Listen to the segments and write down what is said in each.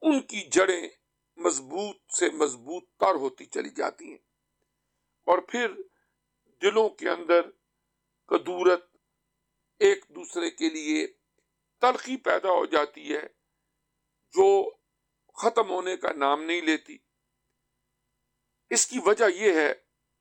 ان کی جڑیں مضبوط سے مضبوط تر ہوتی چلی جاتی ہیں، اور پھر دلوں کے اندر کدورت، ایک دوسرے کے لیے تلخی پیدا ہو جاتی ہے جو ختم ہونے کا نام نہیں لیتی۔ اس کی وجہ یہ ہے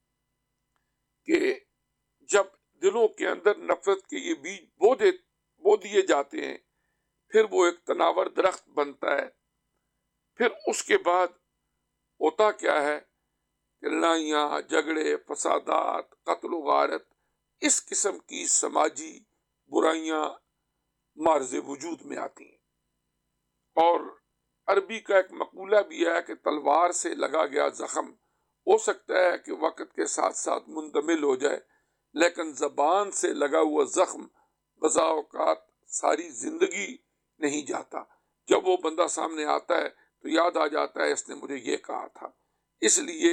کہ جب دلوں کے اندر نفرت کے یہ بیج بو دیے جاتے ہیں، پھر وہ ایک تناور درخت بنتا ہے۔ پھر اس کے بعد ہوتا کیا ہے کہ لڑائیاں، جھگڑے، فسادات، قتل و غارت، اس قسم کی سماجی برائیاں معرض وجود میں آتی ہیں۔ اور عربی کا ایک مقولہ بھی ہے کہ تلوار سے لگا گیا زخم ہو سکتا ہے کہ وقت کے ساتھ ساتھ مندمل ہو جائے، لیکن زبان سے لگا ہوا زخم بسا اوقات ساری زندگی نہیں جاتا۔ جب وہ بندہ سامنے آتا ہے تو یاد آ جاتا ہے اس نے مجھے یہ کہا تھا۔ اس لیے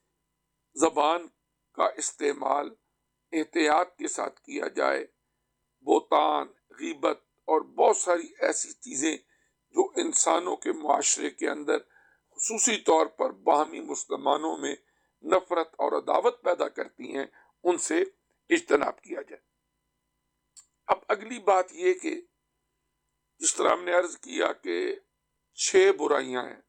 زبان کا استعمال احتیاط کے ساتھ کیا جائے۔ بہتان، غیبت اور بہت ساری ایسی چیزیں جو انسانوں کے معاشرے کے اندر خصوصی طور پر باہمی مسلمانوں میں نفرت اور عداوت پیدا کرتی ہیں، ان سے اجتناب کیا جائے۔ اب اگلی بات یہ کہ جس طرح ہم نے عرض کیا کہ 6 برائیاں ہیں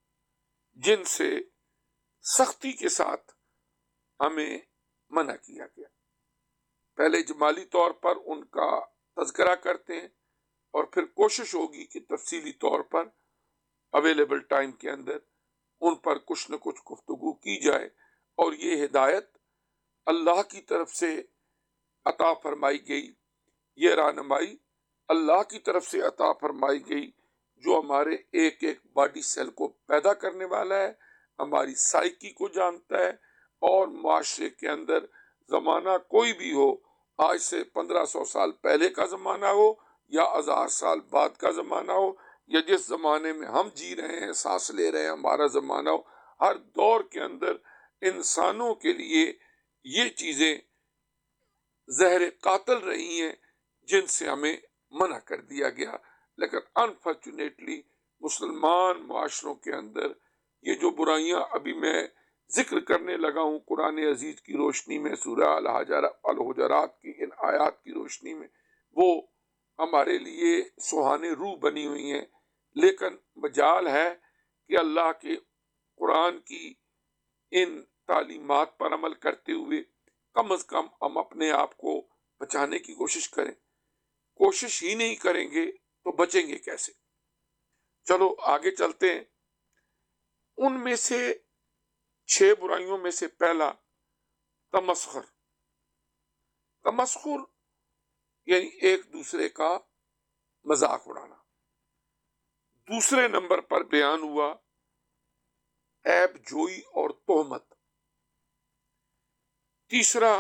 جن سے سختی کے ساتھ ہمیں منع کیا گیا۔ پہلے جمالی طور پر ان کا تذکرہ کرتے ہیں، اور پھر کوشش ہوگی کہ تفصیلی طور پر اویلیبل ٹائم کے اندر ان پر کچھ نہ کچھ گفتگو کی جائے۔ اور یہ ہدایت اللہ کی طرف سے عطا فرمائی گئی، یہ رہنمائی اللہ کی طرف سے عطا فرمائی گئی جو ہمارے ایک ایک باڈی سیل کو پیدا کرنے والا ہے، ہماری سائیکی کو جانتا ہے، اور معاشرے کے اندر زمانہ کوئی بھی ہو، آج سے 1500 سال پہلے کا زمانہ ہو یا 1000 سال بعد کا زمانہ ہو، یا جس زمانے میں ہم جی رہے ہیں، سانس لے رہے ہیں، ہمارا زمانہ ہو، ہر دور کے اندر انسانوں کے لیے یہ چیزیں زہر قاتل رہی ہیں جن سے ہمیں منع کر دیا گیا۔ لیکن انفارچونیٹلی مسلمان معاشروں کے اندر یہ جو برائیاں ابھی میں ذکر کرنے لگا ہوں قرآن عزیز کی روشنی میں، سورہ الحجرات کی ان آیات کی روشنی میں، وہ ہمارے لیے سہانے روح بنی ہوئی ہیں۔ لیکن مجال ہے کہ اللہ کے قرآن کی ان تعلیمات پر عمل کرتے ہوئے کم از کم ہم اپنے آپ کو بچانے کی کوشش کریں۔ کوشش ہی نہیں کریں گے تو بچیں گے کیسے؟ چلو آگے چلتے ہیں۔ ان میں سے 6 برائیوں میں سے پہلا تمسخر۔ تمسخر یعنی ایک دوسرے کا مذاق اڑانا۔ دوسرے نمبر پر بیان ہوا عیب جوئی اور تہمت۔ تیسرا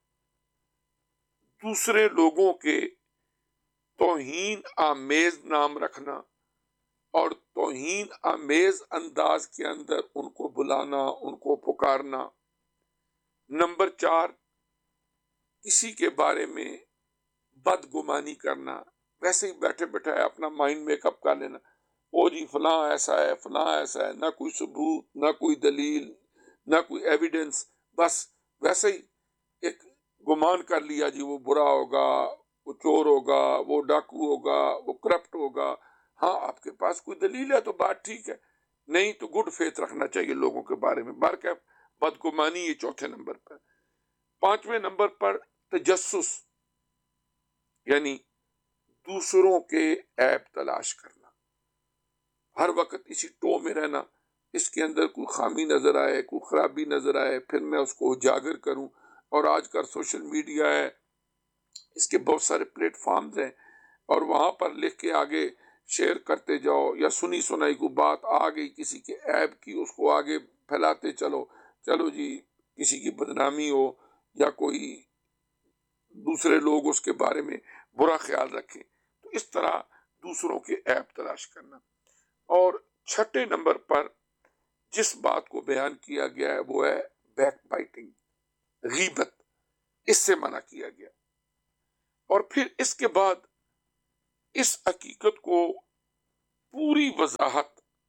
دوسرے لوگوں کے توہین آمیز نام رکھنا اور توہین آمیز انداز کے اندر ان کو بلانا، ان کو پکارنا۔ نمبر 4 کسی کے بارے میں بدگمانی کرنا، ویسے ہی بیٹھے بیٹھے اپنا مائنڈ میک اپ کر لینا، او جی فلاں ایسا ہے، فلاں ایسا ہے، نہ کوئی ثبوت، نہ کوئی دلیل، نہ کوئی ایویڈنس، بس ویسے ہی ایک گمان کر لیا جی وہ برا ہوگا، وہ چور ہوگا، وہ ڈاکو ہوگا، وہ کرپٹ ہوگا۔ ہاں آپ کے پاس کوئی دلیل ہے تو بات ٹھیک ہے، نہیں تو گڈ فیتھ رکھنا چاہیے لوگوں کے بارے میں۔ بارکہ بدگمانی یہ 4تھے نمبر پر۔ 5ویں نمبر پر تجسس، یعنی دوسروں کے عیب تلاش کرنا، ہر وقت اسی ٹو میں رہنا، اس کے اندر کوئی خامی نظر آئے، کوئی خرابی نظر آئے، پھر میں اس کو اجاگر کروں۔ اور آج کل سوشل میڈیا ہے، اس کے بہت سارے پلیٹ فارمز ہیں، اور وہاں پر لکھ کے آگے شیئر کرتے جاؤ، یا سنی سنائی کو بات آ گئی کسی کے عیب کی، اس کو آگے پھیلاتے چلو جی کسی کی بدنامی ہو یا کوئی دوسرے لوگ اس کے بارے میں برا خیال رکھیں، تو اس طرح دوسروں کے عیب تلاش کرنا۔ اور 6 نمبر پر جس بات کو بیان کیا گیا ہے وہ ہے بیک بائٹنگ، غیبت، اس سے منع کیا گیا۔ اور پھر اس کے بعد اس حقیقت کو پوری وضاحت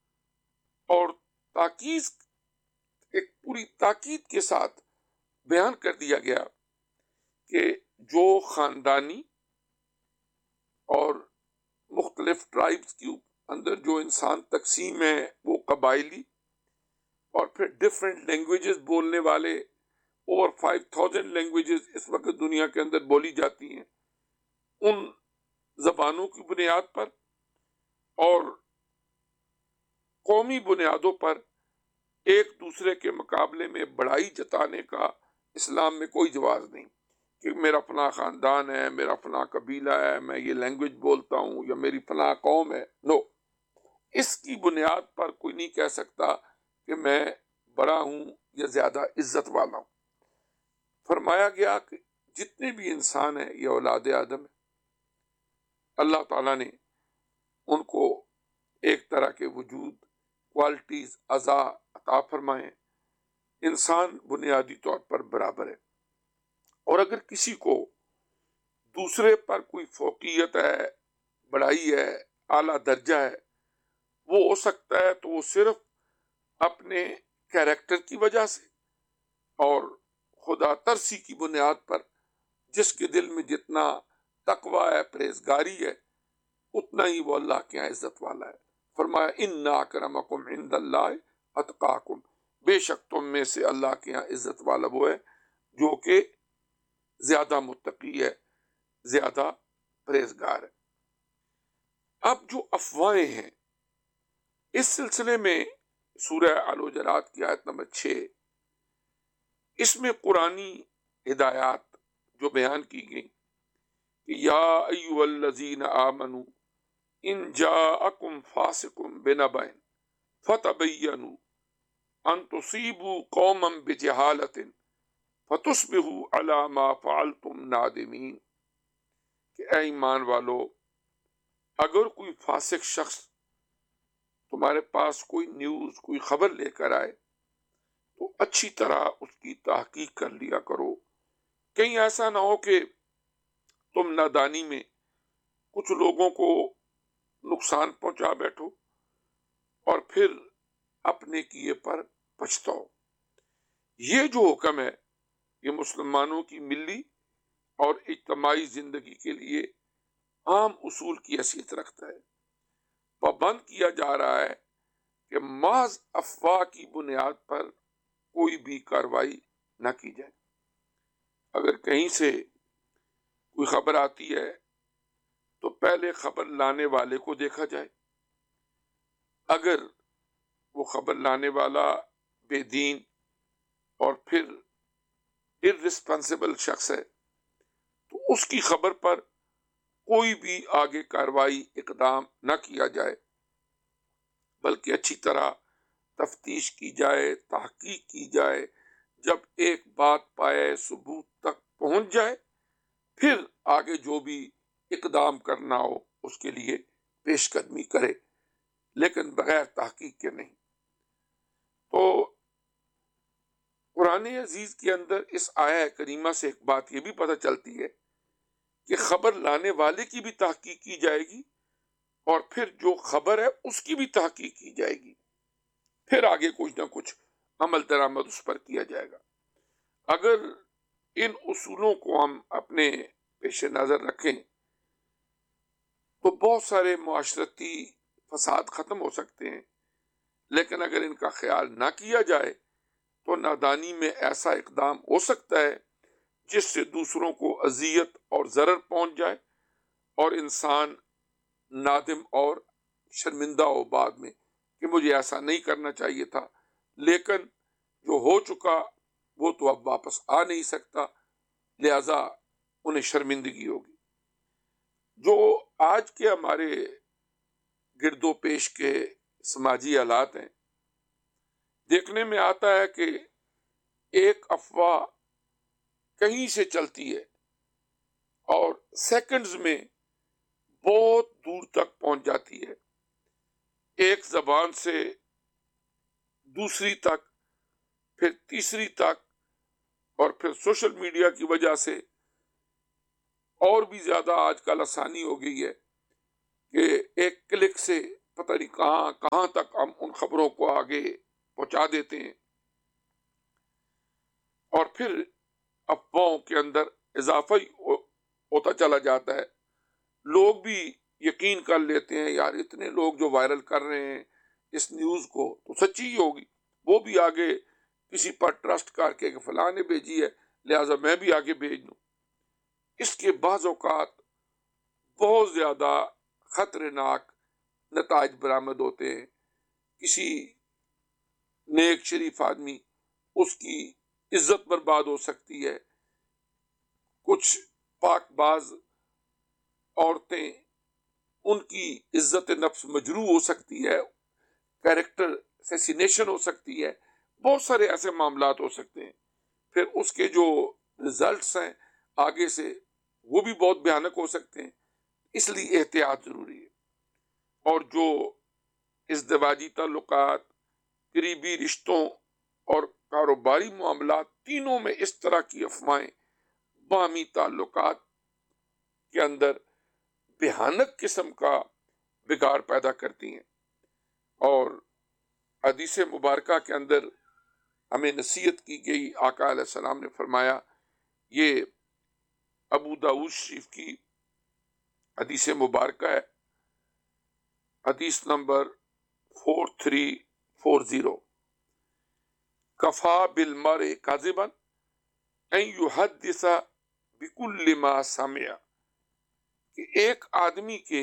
اور تاکید، ایک پوری تاکید کے ساتھ بیان کر دیا گیا کہ جو خاندانی اور مختلف ٹرائبس کے اندر جو انسان تقسیم ہے وہ قبائلی، اور پھر ڈفرینٹ لینگویجز بولنے والے، اوور 5000 لینگویجز اس وقت دنیا کے اندر بولی جاتی ہیں، ان زبانوں کی بنیاد پر اور قومی بنیادوں پر ایک دوسرے کے مقابلے میں بڑائی جتانے کا اسلام میں کوئی جواز نہیں کہ میرا فلاں خاندان ہے، میرا فلاں قبیلہ ہے، میں یہ لینگویج بولتا ہوں، یا میری فلاں قوم ہے. نو، اس کی بنیاد پر کوئی نہیں کہہ سکتا کہ میں بڑا ہوں یا زیادہ عزت والا ہوں. فرمایا گیا کہ جتنے بھی انسان ہیں یہ اولاد آدم ہے، اللہ تعالیٰ نے ان کو ایک طرح کے وجود، کوالٹیز، اعضاء عطا فرمائے. انسان بنیادی طور پر برابر ہے، اور اگر کسی کو دوسرے پر کوئی فوقیت ہے، بڑائی ہے، اعلیٰ درجہ ہے، وہ ہو سکتا ہے تو وہ صرف اپنے کیریکٹر کی وجہ سے اور خدا ترسی کی بنیاد پر، جس کے دل میں جتنا تقوی ہے، پرہیزگاری ہے، اتنا ہی وہ اللہ کے یہاں عزت والا ہے. فرمایا ان اکرمکم عند اللہ اتقاکم، بے شک تم میں سے اللہ کے یہاں عزت والا وہ ہے جو کہ زیادہ متقی ہے، زیادہ پرہیزگار ہے. اب جو افواہیں ہیں اس سلسلے میں سورہ الحجرات کی آیت نمبر 6، اس میں قرآنی ہدایات جو بیان کی گئی کہ یا ایھا الذین آمنوا ان جاءکم فاسق بنبأ فتبینوا ان تصیبوا قوما بجہالۃ فتصبحوا علی ما فعلتم نادمین، کہ اے ایمان والو، اگر کوئی فاسق شخص تمہارے پاس کوئی نیوز، کوئی خبر لے کر آئے تو اچھی طرح اس کی تحقیق کر لیا کرو. کہیں ایسا نہ ہو کہ تم نادانی میں کچھ لوگوں کو نقصان پہنچا بیٹھو اور پھر اپنے کیے پر پچھتاؤ. یہ جو حکم ہے یہ مسلمانوں کی ملی اور اجتماعی زندگی کے لیے عام اصول کی حیثیت رکھتا ہے. پابند کیا جا رہا ہے کہ محض افواہ کی بنیاد پر کوئی بھی کارروائی نہ کی جائے. اگر کہیں سے کوئی خبر آتی ہے تو پہلے خبر لانے والے کو دیکھا جائے. اگر وہ خبر لانے والا بے دین اور پھر ارسپانسبل شخص ہے تو اس کی خبر پر کوئی بھی آگے کارروائی، اقدام نہ کیا جائے، بلکہ اچھی طرح تفتیش کی جائے، تحقیق کی جائے. جب ایک بات پائے، ثبوت تک پہنچ جائے، پھر آگے جو بھی اقدام کرنا ہو اس کے لیے پیش قدمی کرے، لیکن بغیر تحقیق کے نہیں. تو قرآن عزیز کے اندر اس آیہ کریمہ سے ایک بات یہ بھی پتہ چلتی ہے کہ خبر لانے والے کی بھی تحقیق کی جائے گی، اور پھر جو خبر ہے اس کی بھی تحقیق کی جائے گی، پھر آگے کچھ نہ کچھ عمل درآمد اس پر کیا جائے گا. اگر ان اصولوں کو ہم اپنے پیش نظر رکھیں تو بہت سارے معاشرتی فساد ختم ہو سکتے ہیں، لیکن اگر ان کا خیال نہ کیا جائے تو نادانی میں ایسا اقدام ہو سکتا ہے جس سے دوسروں کو اذیت اور ضرر پہنچ جائے، اور انسان نادم اور شرمندہ ہو بعد میں کہ مجھے ایسا نہیں کرنا چاہیے تھا. لیکن جو ہو چکا وہ تو اب واپس آ نہیں سکتا، لہذا انہیں شرمندگی ہوگی. جو آج کے ہمارے گرد و پیش کے سماجی حالات ہیں، دیکھنے میں آتا ہے کہ ایک افواہ کہیں سے چلتی ہے اور سیکنڈز میں بہت دور تک پہنچ جاتی ہے، ایک زبان سے دوسری تک، پھر تیسری تک، اور پھر سوشل میڈیا کی وجہ سے اور بھی زیادہ آج کل آسانی ہو گئی ہے کہ ایک کلک سے پتہ نہیں کہاں کہاں تک ہم ان خبروں کو آگے پہنچا دیتے ہیں، اور پھر افواہوں کے اندر اضافہ ہی ہوتا چلا جاتا ہے۔ لوگ بھی یقین کر لیتے ہیں یار اتنے لوگ جو وائرل کر رہے ہیں اس نیوز کو تو سچی ہی ہوگی، وہ بھی آگے کسی پر ٹرسٹ کر کے کہ فلاں نے بھیجی ہے لہٰذا میں بھی آگے بھیج دوں۔ اس کے بعض اوقات بہت زیادہ خطرناک نتائج برآمد ہوتے ہیں۔ کسی نیک شریف آدمی، اس کی عزت برباد ہو سکتی ہے، کچھ پاک باز عورتیں ان کی عزت نفس مجروح ہو سکتی ہے، کیریکٹر اسیسینیشن ہو سکتی ہے، بہت سارے ایسے معاملات ہو سکتے ہیں۔ پھر اس کے جو ریزلٹس ہیں آگے سے وہ بھی بہت بھیانک ہو سکتے ہیں، اس لیے احتیاط ضروری ہے۔ اور جو ازدواجی تعلقات، قریبی رشتوں اور کاروباری معاملات، تینوں میں اس طرح کی افواہیں باہمی تعلقات کے اندر بھیانک قسم کا بگاڑ پیدا کرتی ہیں۔ اور حدیث مبارکہ کے اندر ہمیں نصیحت کی گئی، آقا علیہ السلام نے فرمایا، یہ ابو داؤد شریف کی حدیث مبارکہ ہے، حدیث نمبر 4340، کفا بالمرء کاذبا ان یحدث بکل ما سمع، کہ ایک آدمی کے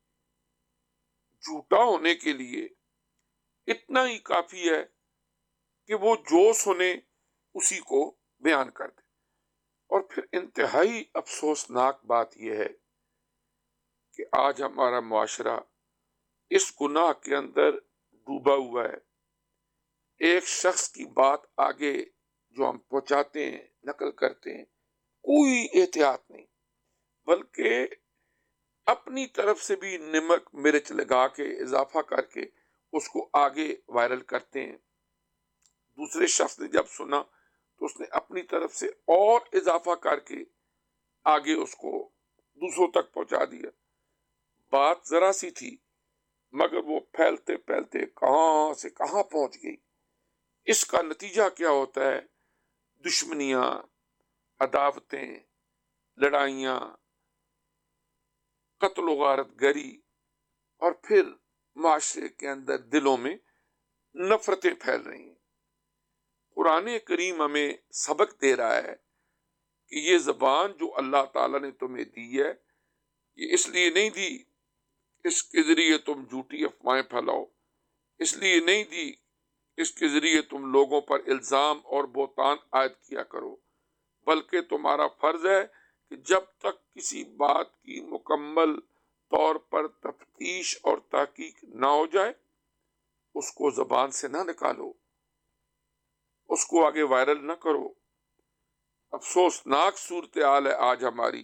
جھوٹا ہونے کے لیے اتنا ہی کافی ہے کہ وہ جو سنے اسی کو بیان کر دے۔ اور پھر انتہائی افسوسناک بات یہ ہے کہ آج ہمارا معاشرہ اس گناہ کے اندر ڈوبا ہوا ہے۔ ایک شخص کی بات آگے جو ہم پہنچاتے ہیں، نقل کرتے ہیں، کوئی احتیاط نہیں، بلکہ اپنی طرف سے بھی نمک مرچ لگا کے اضافہ کر کے اس کو آگے وائرل کرتے ہیں۔ دوسرے شخص نے جب سنا تو اس نے اپنی طرف سے اور اضافہ کر کے آگے اس کو دوسروں تک پہنچا دیا۔ بات ذرا سی تھی مگر وہ پھیلتے پھیلتے کہاں سے کہاں پہنچ گئی۔ اس کا نتیجہ کیا ہوتا ہے؟ دشمنیاں، عداوتیں، لڑائیاں، قتل و غارت گری، اور پھر معاشرے کے اندر دلوں میں نفرتیں پھیل رہی ہیں۔ قرآن کریم ہمیں سبق دے رہا ہے کہ یہ زبان جو اللہ تعالیٰ نے تمہیں دی ہے، یہ اس لیے نہیں دی اس کے ذریعے تم جھوٹی افواہیں پھیلاؤ، اس لیے نہیں دی اس کے ذریعے تم لوگوں پر الزام اور بہتان عائد کیا کرو، بلکہ تمہارا فرض ہے کہ جب تک کسی بات کی مکمل طور پر تفتیش اور تحقیق نہ ہو جائے اس کو زبان سے نہ نکالو، اس کو آگے وائرل نہ کرو۔ افسوسناک صورتحال ہے آج ہماری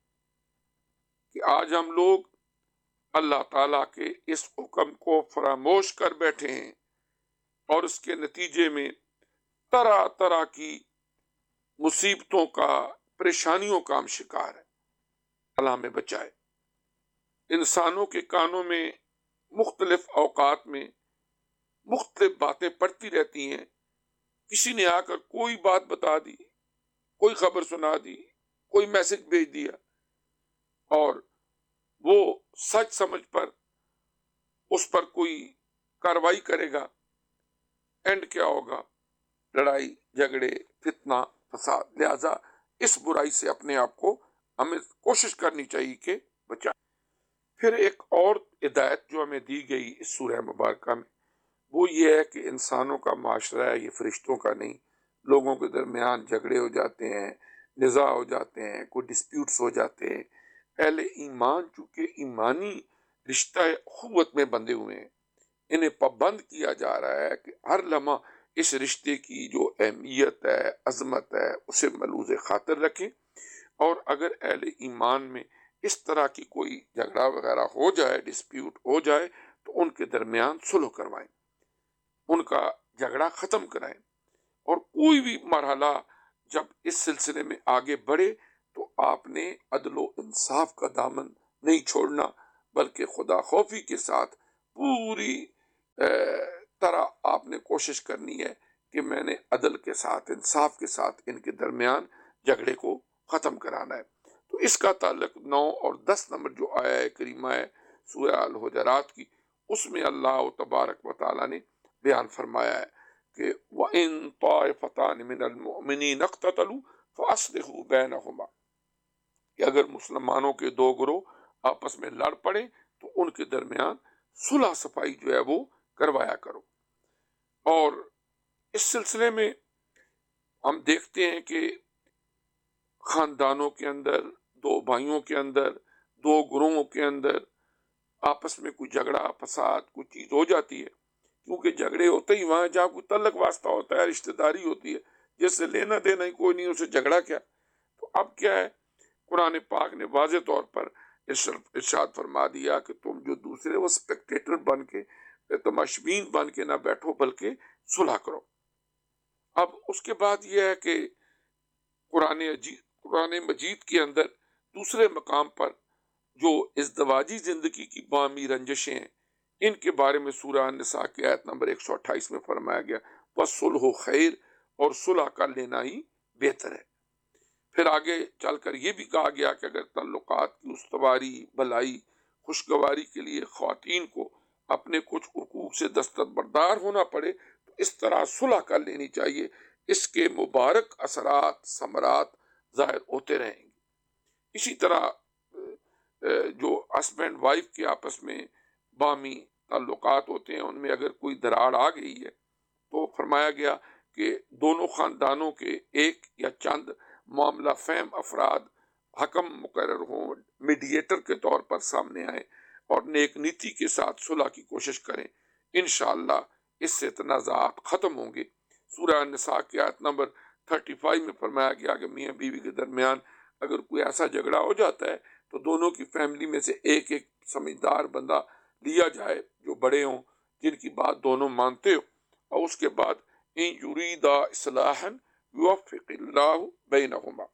کہ آج ہم لوگ اللہ تعالیٰ کے اس حکم کو فراموش کر بیٹھے ہیں اور اس کے نتیجے میں طرح طرح کی مصیبتوں کا، پریشانیوں کا ہم شکار ہے۔ اللہ ہمیں بچائے۔ انسانوں کے کانوں میں مختلف اوقات میں مختلف باتیں پڑتی رہتی ہیں، کسی نے آ کر کوئی بات بتا دی، کوئی خبر سنا دی، کوئی میسج بھیج دیا، اور وہ سچ سمجھ پر اس پر کوئی کاروائی کرے گا، اینڈ کیا ہوگا؟ لڑائی جھگڑے، فتنہ فساد۔ لہذا اس برائی سے اپنے آپ کو ہمیں کوشش کرنی چاہیے کہ بچائیں۔ پھر ایک اور ہدایت جو ہمیں دی گئی اس سورہ مبارکہ میں وہ یہ ہے کہ انسانوں کا معاشرہ ہے، یہ فرشتوں کا نہیں۔ لوگوں کے درمیان جھگڑے ہو جاتے ہیں، نزاع ہو جاتے ہیں، کوئی ڈسپیوٹس ہو جاتے ہیں۔ اہل ایمان چونکہ ایمانی رشتہ اخوت میں بندھے ہوئے ہیں، انہیں پابند کیا جا رہا ہے کہ ہر لمحہ اس رشتے کی جو اہمیت ہے، عظمت ہے، اسے ملحوظ خاطر رکھیں، اور اگر اہل ایمان میں اس طرح کی کوئی جھگڑا وغیرہ ہو جائے، ڈسپیوٹ ہو جائے، تو ان کے درمیان صلح کروائیں، ان کا جھگڑا ختم کرائیں، اور کوئی بھی مرحلہ جب اس سلسلے میں آگے بڑھے تو آپ نے عدل و انصاف کا دامن نہیں چھوڑنا، بلکہ خدا خوفی کے ساتھ پوری طرح آپ نے کوشش کرنی ہے کہ میں نے عدل کے ساتھ، انصاف کے ساتھ ان کے درمیان جھگڑے کو ختم کرانا ہے۔ تو اس کا تعلق 9 اور 10 نمبر جو آیا کریمہ ہے سورہ الحجرات کی، اس میں اللہ تبارک و تعالیٰ نے بیان فرمایا ہے کہ وَإِن طَائِفَتَانِ مِنَ الْمُؤْمِنِينَ اقْتَتَلُوا فَأَصْلِحُوا بَيْنَهُمَا، کہ اگر مسلمانوں کے دو گروہ آپس میں لڑ پڑے تو ان کے درمیان صلح صفائی جو ہے وہ کروایا کرو۔ اور اس سلسلے میں ہم دیکھتے ہیں کہ خاندانوں کے اندر، دو بھائیوں کے اندر، دو گروہوں کے اندر آپس میں کوئی جھگڑا فساد کوئی چیز ہو جاتی ہے، کیونکہ جھگڑے ہوتے ہی وہاں جہاں کوئی تعلق واسطہ ہوتا ہے، رشتہ داری ہوتی ہے، جس سے لینا دینا ہی کوئی نہیں، اسے جھگڑا کیا۔ تو اب کیا ہے، قرآن پاک نے واضح طور پر ارشاد فرما دیا کہ تم جو دوسرے وہ اسپیکٹیٹر بن کے، تماشبین بن کے نہ بیٹھو بلکہ صلح کرو۔ اب اس کے بعد یہ ہے کہ قرآن مجید کے اندر دوسرے مقام پر جو ازدواجی زندگی کی باہمی رنجشیں ہیں، ان کے بارے میں سورہ النساء کی آیت نمبر 128 میں فرمایا گیا وَالصُّلْحُ خیر، اور صلح کر لینا ہی بہتر ہے۔ پھر آگے چل کر یہ بھی کہا گیا کہ اگر تعلقات کی استواری، بھلائی، خوشگواری کے لیے خواتین کو اپنے کچھ حقوق سے دستبردار ہونا پڑے تو اس طرح صلح کر لینی چاہیے، اس کے مبارک اثرات ثمرات ظاہر ہوتے رہیں گے۔ اسی طرح جو ہسبینڈ وائف کے آپس میں باہمی تعلقات ہوتے ہیں، ان میں اگر کوئی دراڑ آ گئی ہے تو فرمایا گیا کہ دونوں خاندانوں کے ایک یا چند معاملہ فہم افراد حکم مقرر ہوں، میڈیٹر کے طور پر سامنے آئیں اور نیک نیتی کے ساتھ صلح کی کوشش کریں، انشاءاللہ اس سے تنازعات ختم ہوں گے۔ سورہ النساء کی آیت نمبر 35 میں فرمایا گیا کہ میاں بیوی کے درمیان اگر کوئی ایسا جھگڑا ہو جاتا ہے تو دونوں کی فیملی میں سے ایک ایک سمجھدار بندہ لیا جائے جو بڑے ہوں، جن کی بات دونوں مانتے ہو، اور اس کے بعد ان یریدا اصلاحا یوفق اللہ بینہما،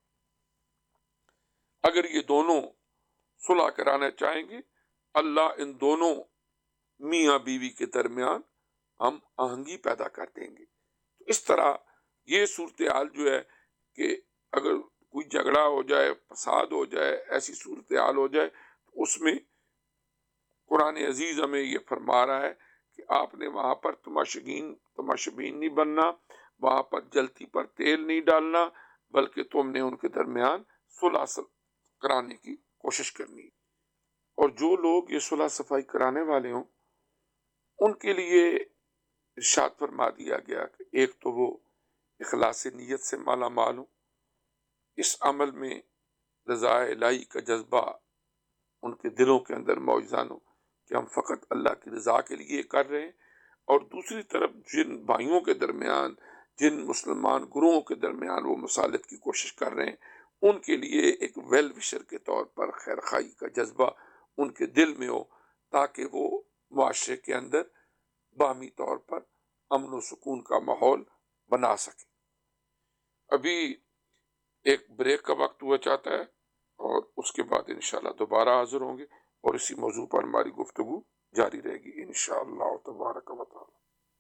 اگر یہ دونوں صلح کرانا چاہیں گے اللہ ان دونوں میاں بیوی کے درمیان ہم آہنگی پیدا کر دیں گے۔ اس طرح یہ صورتحال جو ہے کہ اگر کوئی جھگڑا ہو جائے، فساد ہو جائے، ایسی صورتحال ہو جائے تو اس میں قرآن عزیز ہمیں یہ فرما رہا ہے کہ آپ نے وہاں پر تماشبین نہیں بننا، وہاں پر جلتی پر تیل نہیں ڈالنا، بلکہ تم نے ان کے درمیان صلح کرانے کی کوشش کرنی۔ اور جو لوگ یہ صلح صفائی کرانے والے ہوں ان کے لیے ارشاد فرما دیا گیا کہ ایک تو وہ اخلاص نیت سے مالا مال ہوں، اس عمل میں رضا الہی کا جذبہ ان کے دلوں کے اندر موجزان ہو کہ ہم فقط اللہ کی رضا کے لیے کر رہے ہیں، اور دوسری طرف جن بھائیوں کے درمیان، جن مسلمان گروہوں کے درمیان وہ مصالحت کی کوشش کر رہے ہیں، ان کے لیے ایک ویل وشر کے طور پر خیر خواہی کا جذبہ ان کے دل میں ہو، تاکہ وہ معاشرے کے اندر باہمی طور پر امن و سکون کا ماحول بنا سکے۔ ابھی ایک بریک کا وقت ہوا چاہتا ہے اور اس کے بعد انشاءاللہ دوبارہ حاضر ہوں گے اور اسی موضوع پر ہماری گفتگو جاری رہے گی انشاءاللہ تبارک و تعالی۔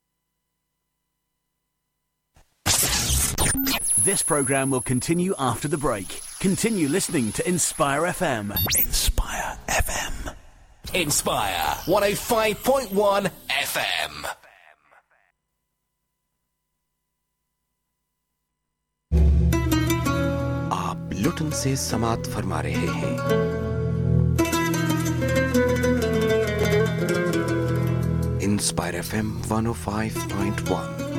This program will continue after the break. Continue listening to Inspire FM. Inspire FM. Inspire 105.1 FM. آپ لٹن سے سماعت فرما رہے ہیں۔ Inspire FM 105.1